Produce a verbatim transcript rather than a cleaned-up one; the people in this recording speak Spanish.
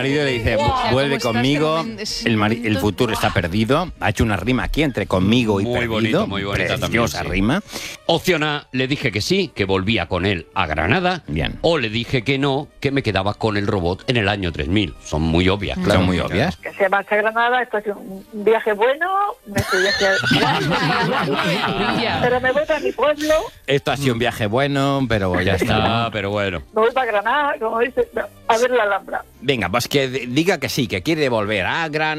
marido le dice, Wow. vuelve ¿Cómo estás? conmigo, Tremendo, sí, el, mari- el bonito. futuro está perdido. Ha hecho una rima aquí entre conmigo y Muy perdido. bonito, muy bonita también, Preciosa sí. rima. Opción A, le dije que sí, que volvía con él a Granada. Bien. O le dije que no, que me quedaba con el robot en el año tres mil. Son muy obvias, claro. Son muy obvias. Que se marcha a Granada, esto es un un viaje bueno, me estoy pero me voy para mi pueblo, Esto ha sido un viaje bueno, pero ya está. Ah, pero bueno. me voy para Granada, como dice, a ver la Alhambra. Venga, pues que d- diga que sí, que quiere volver a Gran